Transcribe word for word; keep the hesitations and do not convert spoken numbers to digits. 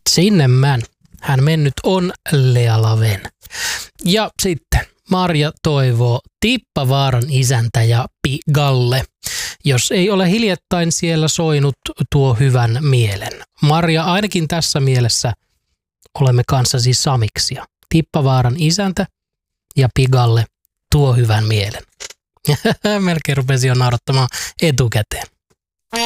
Sinne män. Hän mennyt on Lea Laven. Ja sitten Marja toivoo Tippavaaran isäntä ja Pigalle, jos ei ole hiljattain siellä soinut tuo hyvän mielen. Marja, ainakin tässä mielessä olemme kanssasi samiksia. Tippavaaran isäntä ja Pigalle tuo hyvän mielen. Melkein rupesi jo naurattamaan etukäteen.